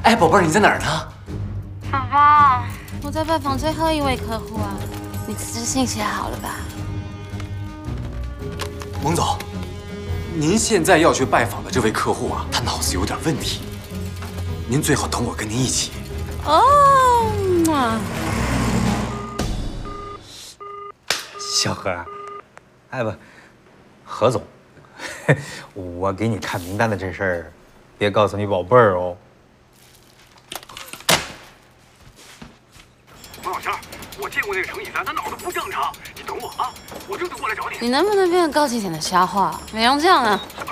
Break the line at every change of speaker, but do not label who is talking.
哎，宝贝儿，你在哪儿呢？
宝宝，我在拜访最后一位客户啊，你辞职信写好了吧？
蒙总，您现在要去拜访的这位客户啊，他脑子有点问题，您最好等我跟您一起。
哦，
小何，哎不，何总，我给你看名单的这事儿，别告诉你宝贝儿哦。
王小仙，我见过那个程一凡，他脑子不正常。你等我啊，我这就过来找你。
你能不能变得高级点的瞎话？没用这样啊！